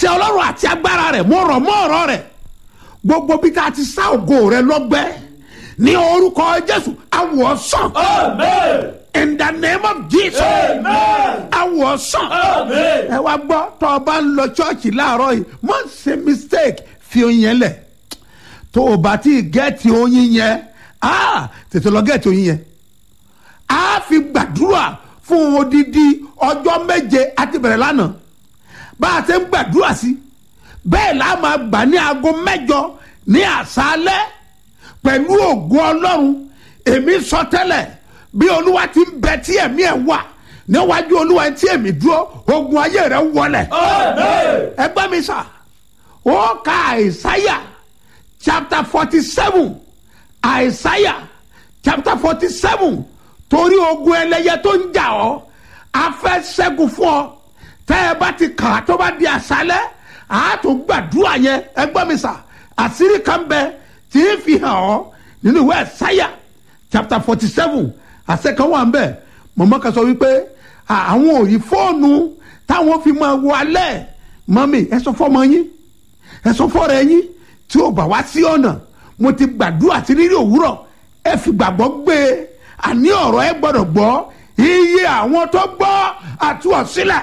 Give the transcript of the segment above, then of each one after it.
àṣẹ ọlọ́run àti agbára rẹ̀ mo rọ̀ mọ́ ọ̀rọ̀ rẹ̀ gbogbo bí tá a ti sá ògo rẹ̀ lọ́gbẹ́ ní orúkọ Jésù awọ sàn. Amen. In the name of Jesus. Amen. Awọ sàn. Amen. Ẹ wá gbọ́ tó o bá ń lọ ṣọ́ọ̀ṣì láàárọ̀ yìí má ṣe mistake fi oyin yẹn lẹ̀ tó o bá ti gẹ́ẹ̀tì oyin yẹn tètè lọ gẹ́ẹ̀tì oyin yẹn a fi gbàdúrà fún odidi ọjọ́ méje àti bẹ̀rẹ̀ lánàá bá a ṣe ń gbàdúrà sí bẹ́ẹ̀ la máa gbà ní aago mẹ́jọ ní àṣálẹ́ pẹ̀lú ògo Ọlọ́run èmi sọ tẹ́lẹ̀ bí Olúwa ti ń bẹ tí ẹ̀mí ẹ̀ wà níwájú Olúwa tí èmi dúró ogun ayé rẹ̀ wọlẹ̀. Ẹgbẹ́ mi sà ó ka Àìsáyà chapter 47 Àìsáyà chapter 47 torí ogun ẹlẹ́yẹ tó ń jà ọ́ a fẹ́ ṣẹ́gun fún ọ tẹ́ ẹ bá ti kà á tó bá di àṣálẹ́ a tún gbàdúrà yẹn ẹgbẹ́ mi sà àṣírí kan bẹ tí ń fi hàn ọ́ nínú ìwé Àìsáyà chapter 47 àṣẹ kan wà ń bẹ mọ̀mọ́ kan sọ wípé àwọn ò rí fóònù táwọn fi máa wọ alẹ́ mọ́mì ẹ sọ fọ́mọ yín ẹ sọ fọ́rẹ́ yín tí ó bá wá sí ọ̀nà mo ti gbàdúrà sí rírì òwúrọ̀ ẹ fi gbàgbọ́ gbé e àní ọ̀rọ̀ ẹ gbọ́dọ̀ gbọ́ iye àwọn tó gbọ́ àtúwọ̀sílẹ̀.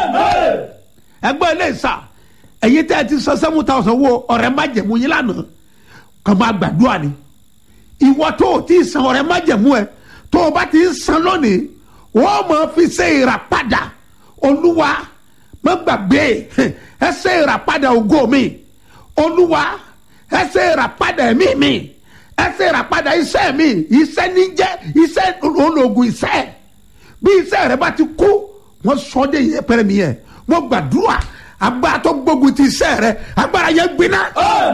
ẹgbẹ́ ilé ìsà ẹ̀yin tẹ́ ẹ ti san 7,000 wo ọ̀rẹ́ májẹ̀mú yín lánàá kàn máa gbàdúrà ni ìwọ tó o ti san ọ̀rẹ́ májẹ̀mú ẹ tó o bá ti ń san lónìí wọ́n máa fi ṣe ìràpadà Olúwa má gbàgbé ẹ ṣe ìràpadà ògo mi Olúwa ẹ ṣe ìràpadà ẹ̀mí mi ẹ ṣe ìràpadà iṣẹ́ mi iṣẹ́ níjẹ́ iṣẹ́ ológun iṣẹ́ bí iṣẹ́ rẹ bá ti kú wọ́n sọ de yẹ pẹ́rẹ́ mi yẹn wọ́n gbàdúrà agbára tó gbógun ti iṣẹ́ rẹ agbára yẹn gbiná.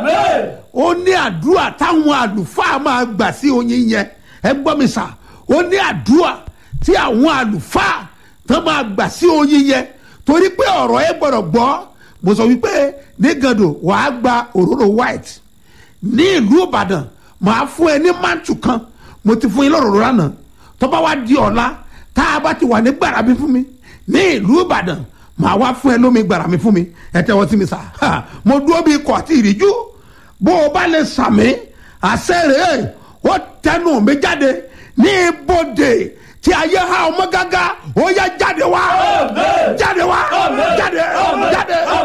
Ó ní àdúrà táwọn àlùfáà máa gbà sí oyin yẹn ẹ gbọ́ mi sà ó ní àdúrà tí àwọn àlùfáà tó máa gbà sí oyin yẹn torí pé ọ̀rọ̀ ẹ gbọ́dọ̀ gbọ́ mo sọ wípé ní gàdò wàá gba òróró white ní ìlú Ìbàdàn màá fún ẹ ní mántù kan mo ti fún yín lọ́rọ̀ lánàá tó bá wá di ọ̀la tá a bá ti wà ní gbàrà mi fún mi ní ìlú Ìbàdàn màá wá fún ẹ lómi gbàrà mi fún mi ẹ tẹ́wọ́ sí mi sà mo dúró bí ikọ̀ àti ìrìjú bó o bá lè sàmì àṣẹ rẹ̀ ó tẹnu mi jáde ní ibodè tí ayé ha ọmọ gágá ó yá jáde wá jáde wá jáde jáde.